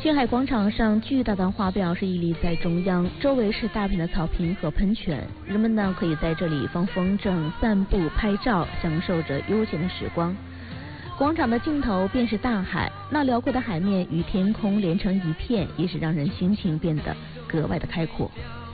滨海广场上巨大的花标是屹立在中央，周围是大片的草坪和喷泉，人们呢可以在这里放风筝、散步、拍照，享受着悠闲的时光。广场的尽头便是大海，那辽阔的海面与天空连成一片，也是让人心情变得格外的开阔。